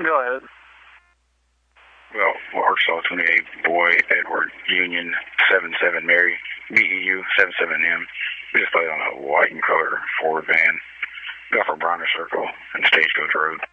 Go ahead. Well, Arkansas 28, Boy, Edward, Union, 77 Mary, BEU, 77M. We just played on a white and color Ford van. Got for Bronner Circle and Stagecoach Road.